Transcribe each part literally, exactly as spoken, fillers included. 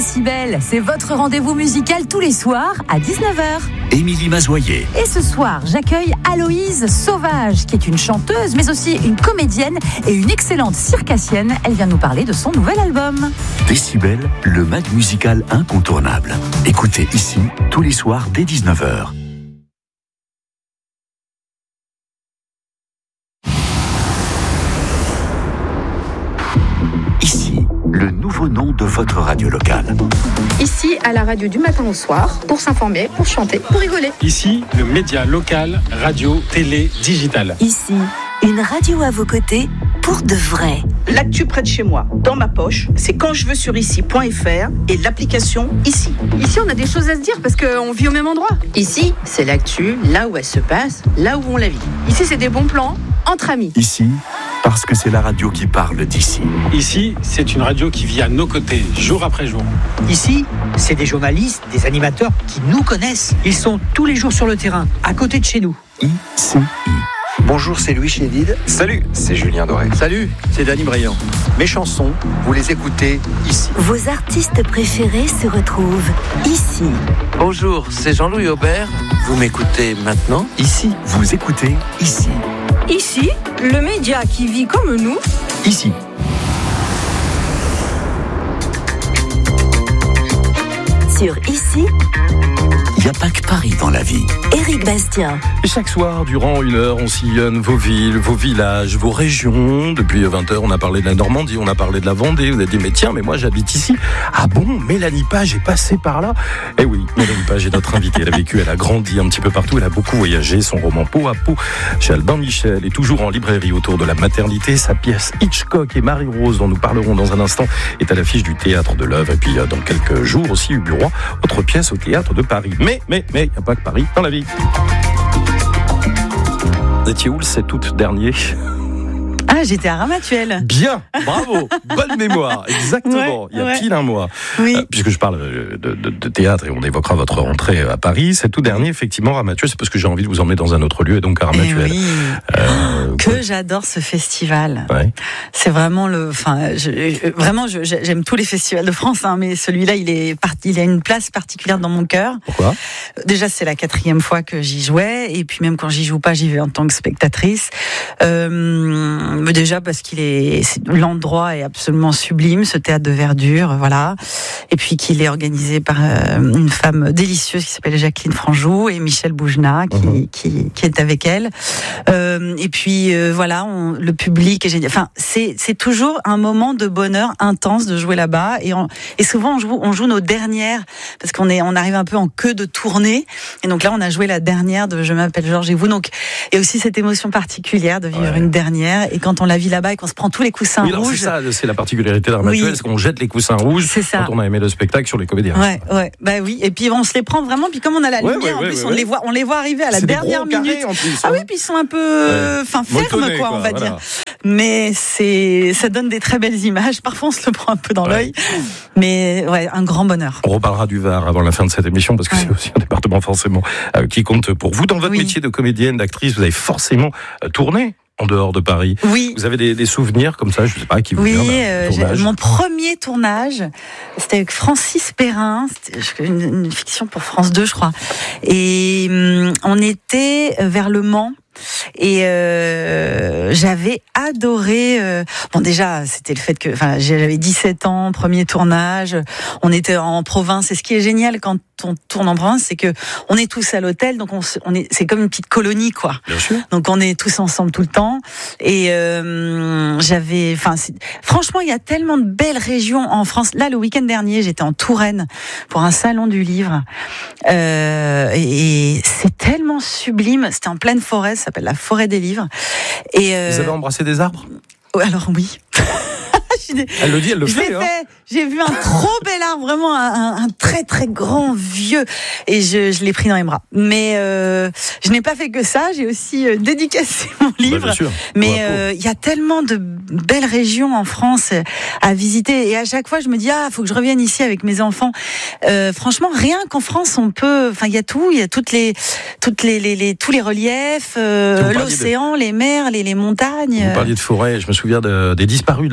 Décibel, c'est votre rendez-vous musical tous les soirs à dix-neuf heures. Émilie Mazoyer. Et ce soir, j'accueille Aloïse Sauvage, qui est une chanteuse, mais aussi une comédienne et une excellente circassienne. Elle vient nous parler de son nouvel album. Décibel, le mag musical incontournable. Écoutez ici, tous les soirs dès dix-neuf heures. Ici, le nouveau nom de votre radio locale. Ici, à la radio du matin au soir, pour s'informer, pour chanter, pour rigoler. Ici, le média local, radio, télé, digital. Ici, une radio à vos côtés pour de vrai. L'actu près de chez moi, dans ma poche, c'est quand je veux sur ici point f r et l'application Ici. Ici, on a des choses à se dire parce qu'on vit au même endroit. Ici, c'est l'actu, là où elle se passe, là où on la vit. Ici, c'est des bons plans entre amis. Ici, parce que c'est la radio qui parle d'ici. Ici, c'est une radio qui vit à nos côtés, jour après jour. Ici, c'est des journalistes, des animateurs qui nous connaissent. Ils sont tous les jours sur le terrain, à côté de chez nous. Ici. Bonjour, c'est Louis Chédid. Salut, c'est Julien Doré. Salut, c'est Danny Briand. Mes chansons, vous les écoutez ici. Vos artistes préférés se retrouvent ici. Bonjour, c'est Jean-Louis Aubert. Vous m'écoutez maintenant ici. Vous écoutez ici. Ici, le média qui vit comme nous. Ici. Sur Ici, il n'y a pas que Paris dans la vie. Éric Bastien. Et chaque soir, durant une heure, on sillonne vos villes, vos villages, vos régions. Depuis vingt heures, on a parlé de la Normandie, on a parlé de la Vendée. Vous avez dit, mais tiens, mais moi j'habite ici. Ah bon, Mélanie Page est passée par là. Eh oui, Mélanie Page est notre invitée. Elle a vécu, elle a grandi un petit peu partout. Elle a beaucoup voyagé. Son roman Peau à peau chez Albin Michel est toujours en librairie autour de la maternité. Sa pièce Hitchcock et Marie-Rose, dont nous parlerons dans un instant, est à l'affiche du Théâtre de l'Œuvre. Et puis, dans quelques jours aussi, Ubu Roi, autre pièce au Théâtre de Paris. Mais, mais, mais, il n'y a pas que Paris dans la vie. Vous étiez où le sept août dernier ? Ah, j'étais à Ramatuelle. Bien, bravo, bonne mémoire, exactement, ouais, il y a ouais. pile un mois. Oui. Euh, puisque je parle de, de, de théâtre et on évoquera votre rentrée à Paris, c'est tout dernier, effectivement, Ramatuelle, c'est parce que j'ai envie de vous emmener dans un autre lieu, et donc à Ramatuelle. Eh oui. Euh, que ouais. j'adore ce festival. Ouais. C'est vraiment le, enfin, je, vraiment, je, j'aime tous les festivals de France, hein, mais celui-là, il est parti, il a une place particulière dans mon cœur. Pourquoi ? Déjà, c'est la quatrième fois que j'y jouais, et puis même quand j'y joue pas, j'y vais en tant que spectatrice. Euh, Déjà parce qu'il est, c'est, l'endroit est absolument sublime, ce théâtre de verdure, voilà. Et puis qu'il est organisé par euh, une femme délicieuse qui s'appelle Jacqueline Franjou et Michel Boujna qui, mmh. qui, qui est avec elle. Euh, et puis euh, voilà, on, le public est génial. Enfin, c'est, c'est toujours un moment de bonheur intense de jouer là-bas. Et, on, et souvent on joue, on joue nos dernières parce qu'on est, on arrive un peu en queue de tournée. Et donc là, on a joué la dernière de Je m'appelle Georges et vous. Donc, il y a aussi cette émotion particulière de vivre ouais. une dernière. Et quand on la vit là-bas et qu'on se prend tous les coussins oui, rouges. C'est ça, c'est la particularité d'Armatuelle, oui. c'est qu'on jette les coussins rouges quand on a aimé le spectacle sur les comédiens. Ouais, ouais, bah oui. Et puis on se les prend vraiment. Puis comme on a la ouais, lumière, ouais, en plus, ouais, on ouais. les voit, on les voit arriver à la c'est dernière des minute. En plus, ah hein. oui, puis ils sont un peu, enfin ouais. fermes quoi, quoi, on va voilà. dire. Mais c'est, ça donne des très belles images. Parfois, on se le prend un peu dans ouais. l'œil. Mais ouais, un grand bonheur. On reparlera du Var avant la fin de cette émission parce que ouais. c'est aussi un département forcément euh, qui compte pour vous. Dans votre oui. métier de comédienne, d'actrice, vous avez forcément euh, tourné en dehors de Paris. Oui. Vous avez des, des souvenirs comme ça, je ne sais pas, qui vous oui, vient euh, mon premier tournage, c'était avec Francis Perrin, c'était une, une fiction pour France deux, je crois. Et hum, on était vers Le Mans. Et euh, j'avais adoré. Euh, bon, déjà, c'était le fait que, enfin, j'avais dix-sept ans, premier tournage. On était en province. Et ce qui est génial quand on tourne en province, c'est que on est tous à l'hôtel, donc on, on est, c'est comme une petite colonie, quoi. Bien sûr. Donc on est tous ensemble tout le temps. Et euh, j'avais, enfin, franchement, il y a tellement de belles régions en France. Là, le week-end dernier, j'étais en Touraine pour un salon du livre, euh, et, et c'est tellement sublime. C'était en pleine forêt. Ça s'appelle la forêt des livres. Et euh... Vous avez embrassé des arbres ? Alors oui. Elle le dit, elle le fait. J'ai, hein. fait, j'ai vu un trop bel arbre, vraiment un, un, un très très grand vieux, et je, je l'ai pris dans les bras. Mais euh, je n'ai pas fait que ça, j'ai aussi euh, dédicacé mon livre. Bah, bien sûr. Mais il euh, y a tellement de belles régions en France à visiter, et à chaque fois je me dis ah, faut que je revienne ici avec mes enfants. Euh, franchement, rien qu'en France, on peut, enfin il y a tout, il y a toutes les, toutes les, les, les tous les reliefs, euh, l'océan, de... les mers, les, les montagnes. Vous parliez de forêt, je me souviens de, des disparus de la forêt noire.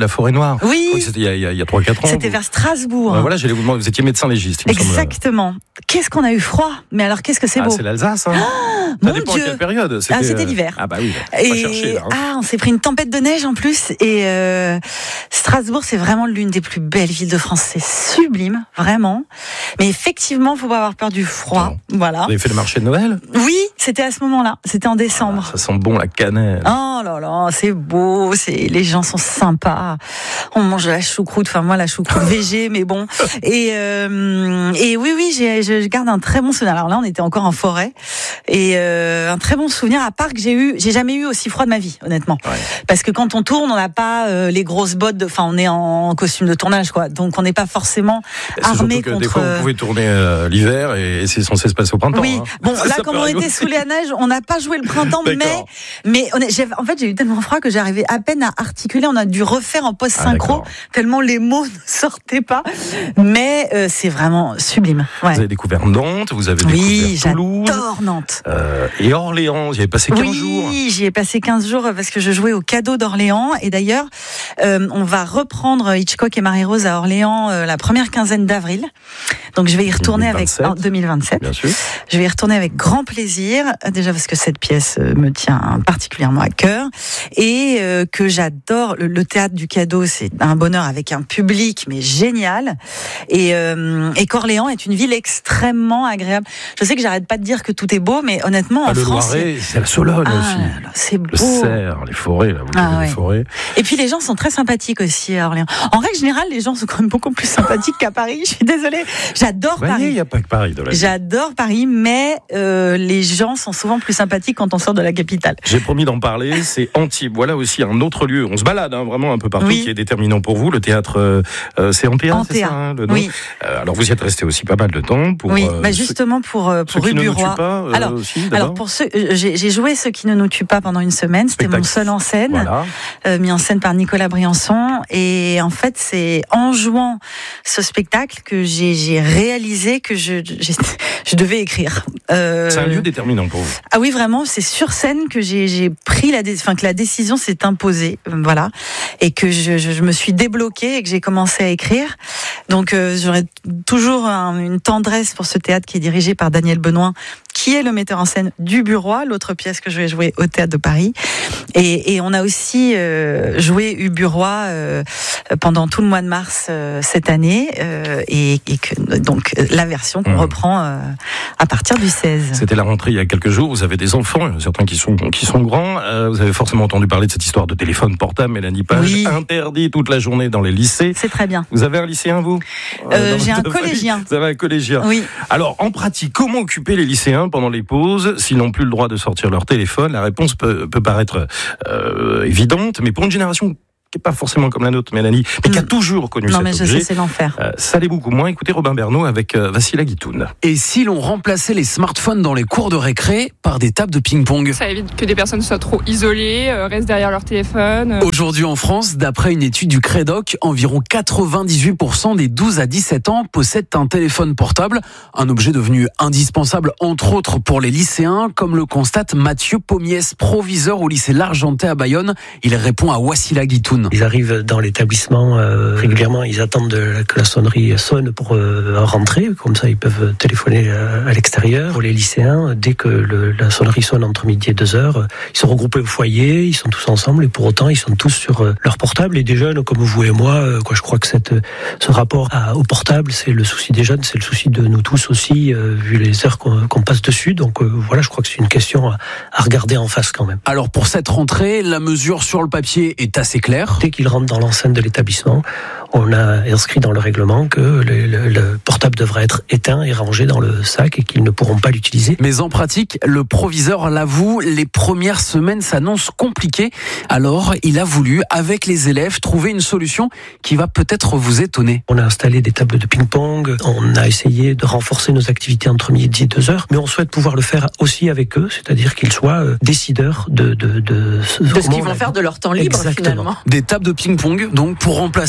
mémoire. Oui. C'était il y a, il y a, il y a trois quatre ans. C'était vers Strasbourg. Ouais, voilà, j'allais vous demander, vous étiez médecin légiste, il me semble. Exactement. Qu'est-ce qu'on a eu froid. Mais alors, qu'est-ce que c'est ah, beau. C'est l'Alsace, hein. Ah, ça mon dépend Dieu. à quelle période. C'était, ah, c'était l'hiver. Ah bah oui, et... pas chercher, là, hein. Ah, on s'est pris une tempête de neige en plus. Et euh, Strasbourg, c'est vraiment l'une des plus belles villes de France. C'est sublime, vraiment. Mais effectivement, faut pas avoir peur du froid. Non. Voilà. Vous avez fait le marché de Noël? Oui, c'était à ce moment-là. C'était en décembre. Ah, ça sent bon la cannelle. Oh là là, c'est beau. C'est les gens sont sympas. On mange de la choucroute. Enfin moi, la choucroute végé, mais bon. Et euh, et oui oui, j'ai, je garde un très bon souvenir. Alors là, on était encore en forêt et euh, un très bon souvenir. À part que j'ai eu, j'ai jamais eu aussi froid de ma vie, honnêtement. Ouais. Parce que quand on tourne, on n'a pas euh, les grosses bottes. Enfin, on est en costume de tournage, quoi. Donc on n'est pas forcément c'est armé que contre. Des fois, vous pouvez tourner euh, l'hiver et, et c'est censé se passer au printemps. Oui. Hein. Bon, là, comme on était sous la neige, on n'a pas joué le printemps, mais mais on est, j'ai, en fait, j'ai eu tellement froid que j'arrivais à peine à articuler. On a dû refaire en post-synchro ah, tellement les mots ne sortaient pas. Mais euh, c'est vraiment sublime. Ouais. Vous avez découvert Nantes, vous avez oui, découvert Toulouse. J'adore Nantes. Euh, et Orléans, j'y ai passé quinze oui, jours. Oui, j'y ai passé quinze jours parce que je jouais au Cadeau d'Orléans. Et d'ailleurs, euh, on va reprendre Hitchcock et Marie-Rose à Orléans euh, la première quinzaine d'avril. Donc je vais y retourner deux mille vingt-sept. Avec en deux mille vingt-sept. Bien sûr. Je vais y retourner avec grand plaisir. Déjà parce que cette pièce me tient particulièrement à cœur et euh, que j'adore. Le, le théâtre du Cadeau, c'est un bonheur avec un public mais génial. Et, euh, et qu'Orléans est une ville extrêmement agréable. Je sais que j'arrête pas de dire que tout est beau, mais honnêtement ah, en le France, Loiret, c'est... c'est la Sologne ah, aussi. Là, c'est beau. Le Cerf, les forêts, là, vous ah, ouais. les forêts. Et puis les gens sont très sympathiques aussi à Orléans. En règle générale, les gens sont quand même beaucoup plus sympathiques qu'à Paris. Je suis désolée. J'adore bah, Paris. Il n'y a pas que Paris dans la vie. J'adore Paris, mais euh, les gens sont souvent plus sympathiques quand on sort de la capitale. J'ai promis d'en parler. C'est Antibes. Voilà aussi un autre lieu. On se balade hein, vraiment un peu partout, oui. qui est déterminant pour vous. Le théâtre, euh, c'est Antéa, Antéa. C'est ça, hein, le nom. Oui. Euh, alors vous y êtes resté aussi pas mal de temps pour. Oui, euh, bah justement pour ceux, pour ceux Uburois. Euh, alors, aussi, alors pour ceux, j'ai, j'ai joué Ceux qui ne nous tuent pas pendant une semaine. C'était Spectacle. Mon seul en scène, voilà. euh, mis en scène par Nicolas Briançon. Et en fait, c'est en jouant ce spectacle que j'ai, j'ai réalisé que je j'ai, je devais écrire. Euh... C'est un lieu déterminant pour vous. Ah oui, vraiment, c'est sur scène que j'ai, j'ai pris la, dé... enfin que la décision s'est imposée, voilà, et que je, je, je me suis débloquée et que j'ai commencé à écrire. Donc euh, j'aurais toujours un, une tendresse pour ce théâtre qui est dirigé par Daniel Benoît, qui est le metteur en scène d'Uburois, l'autre pièce que je vais jouer au Théâtre de Paris. Et, et on a aussi euh, joué Uburois euh, pendant tout le mois de mars euh, cette année, euh, et, et que, donc la version qu'on mmh. reprend euh, à partir du seize. C'était la rentrée il y a quelques jours. Vous avez des enfants, certains qui sont qui sont grands. Euh, vous avez forcément entendu parler de cette histoire de téléphone portable, Mélanie Page, oui. interdit toute la journée dans les lycées. C'est très bien. Vous avez un lycéen, vous euh, J'ai un collégien. Vous avez un collégien. Oui. Alors, en pratique, comment occuper les lycéens pendant les pauses s'ils n'ont plus le droit de sortir leur téléphone? La réponse peut, peut paraître euh, évidente, mais pour une génération qui n'est pas forcément comme la nôtre, Mélanie, mais qui a toujours connu non, cet mais objet. Je sais, c'est l'enfer. Euh, ça l'est beaucoup moins. Écoutez Robin Bernot avec euh, Vassila Guitoun. Et si l'on remplaçait les smartphones dans les cours de récré par des tables de ping-pong? Ça évite que des personnes soient trop isolées, euh, restent derrière leur téléphone. Euh. Aujourd'hui en France, d'après une étude du Crédoc, environ quatre-vingt-dix-huit pour cent des douze à dix-sept ans possèdent un téléphone portable, un objet devenu indispensable entre autres pour les lycéens, comme le constate Mathieu Pommiès, proviseur au lycée L'Argentais à Bayonne. Il répond à Wassila Guitoun. Ils arrivent dans l'établissement euh, régulièrement, ils attendent de, que la sonnerie sonne pour euh, rentrer, comme ça ils peuvent téléphoner à, à l'extérieur. Pour les lycéens, dès que le, la sonnerie sonne entre midi et deux heures, ils sont regroupés au foyer, ils sont tous ensemble et pour autant ils sont tous sur euh, leur portable. Et des jeunes comme vous et moi, euh, quoi, je crois que cette, ce rapport à, au portable, c'est le souci des jeunes, c'est le souci de nous tous aussi, euh, vu les heures qu'on, qu'on passe dessus. Donc euh, voilà, je crois que c'est une question à, à regarder en face quand même. Alors pour cette rentrée, la mesure sur le papier est assez claire. Dès qu'ils rentrent dans l'enceinte de l'établissement, on a inscrit dans le règlement que le, le, le portable devra être éteint et rangé dans le sac et qu'ils ne pourront pas l'utiliser. Mais en pratique, le proviseur l'avoue, les premières semaines s'annoncent compliquées. Alors, il a voulu, avec les élèves, trouver une solution qui va peut-être vous étonner. On a installé des tables de ping-pong, on a essayé de renforcer nos activités entre midi et deux heures, mais on souhaite pouvoir le faire aussi avec eux, c'est-à-dire qu'ils soient décideurs de... De, de, de ce qu'ils vont faire de leur temps libre, Exactement. Finalement. Des tables de ping-pong, donc, pour remplacer l'usage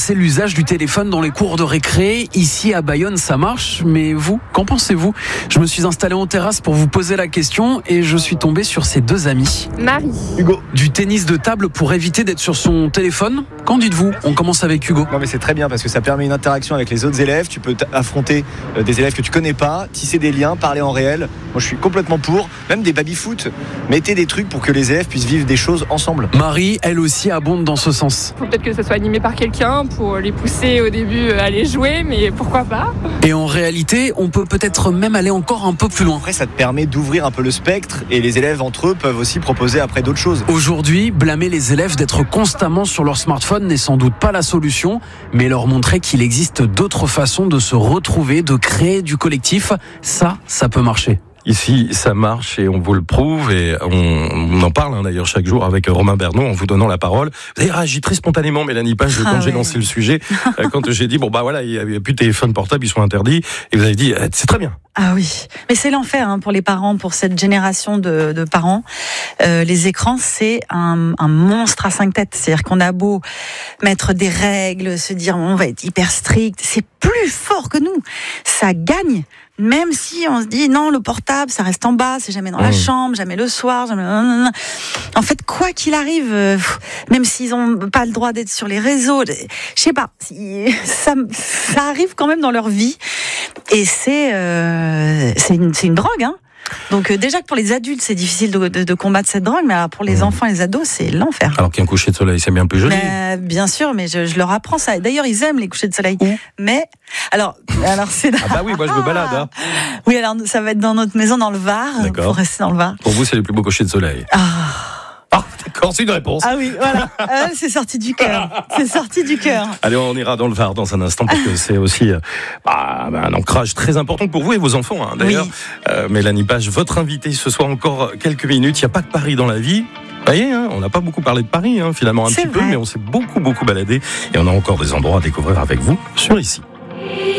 l'usage du téléphone dans les cours de récré. Ici à Bayonne, ça marche. Mais vous, qu'en pensez-vous ? Je me suis installé en terrasse pour vous poser la question et je suis tombé sur ces deux amis. Marie. Hugo. Du tennis de table pour éviter d'être sur son téléphone ? Qu'en dites-vous ? On commence avec Hugo. Non mais c'est très bien parce que ça permet une interaction avec les autres élèves. Tu peux affronter des élèves que tu connais pas, tisser des liens, parler en réel. Moi je suis complètement pour. Même des baby-foot. Mettez des trucs pour que les élèves puissent vivre des choses ensemble. Marie, elle aussi, abonde dans ce sens. Faut peut-être que ça soit animé par quelqu'un pour les pousser au début à aller jouer, mais pourquoi pas ? Et en réalité, on peut peut-être même aller encore un peu plus loin. Après, ça te permet d'ouvrir un peu le spectre et les élèves entre eux peuvent aussi proposer après d'autres choses. Aujourd'hui, blâmer les élèves d'être constamment sur leur smartphone n'est sans doute pas la solution, mais leur montrer qu'il existe d'autres façons de se retrouver, de créer du collectif, ça, ça peut marcher. Ici, ça marche et on vous le prouve et on, on en parle hein, d'ailleurs chaque jour avec Romain Bernot en vous donnant la parole. Vous avez réagi très spontanément, Mélanie Page, quand ah j'ai ouais. lancé le sujet, quand j'ai dit bon bah voilà, il n'y a plus de téléphone portable, ils sont interdits, et vous avez dit c'est très bien. Ah oui, mais c'est l'enfer hein, pour les parents, pour cette génération de, de parents. Euh, les écrans, c'est un, un monstre à cinq têtes. C'est-à-dire qu'on a beau mettre des règles, se dire on va être hyper strict, c'est plus fort que nous. Ça gagne. Même si on se dit non, le portable, ça reste en bas, c'est jamais dans la chambre, jamais le soir, jamais... En fait, quoi qu'il arrive, même s'ils ont pas le droit d'être sur les réseaux, je sais pas, ça, ça arrive quand même dans leur vie. Et c'est, euh, c'est une, c'est une drogue, hein. Donc euh, déjà que pour les adultes c'est difficile de, de, de combattre cette drogue, mais alors pour les mmh. enfants et les ados c'est l'enfer. Alors qu'un coucher de soleil c'est bien plus joli. Mais, bien sûr, mais je, je leur apprends ça. D'ailleurs ils aiment les couchers de soleil. Mmh. Mais alors, alors c'est. Ah bah oui, moi je me balade. Hein. Oui, alors ça va être dans notre maison dans le Var. D'accord. Pour rester dans le Var. Pour vous c'est les plus beaux couchers de soleil. Ah. Ah, d'accord, c'est une réponse. Ah oui, voilà. Ah, c'est sorti du cœur. C'est sorti du cœur. Allez, on ira dans le Var dans un instant parce que c'est aussi bah, un ancrage très important pour vous et vos enfants. Hein. D'ailleurs, oui. euh, Mélanie Page, votre invitée ce soir encore quelques minutes. Il n'y a pas que Paris dans la vie. Vous voyez, hein, on n'a pas beaucoup parlé de Paris, hein, finalement un c'est petit vrai. peu, mais on s'est beaucoup, beaucoup baladé. Et on a encore des endroits à découvrir avec vous sur Ici.